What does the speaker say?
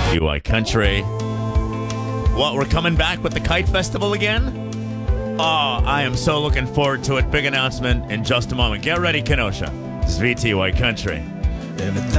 UI Country. What, we're coming back with the Kite Festival again? Oh, I am so looking forward to it. Big announcement in just a moment. Get ready, Kenosha. This is VTY Country.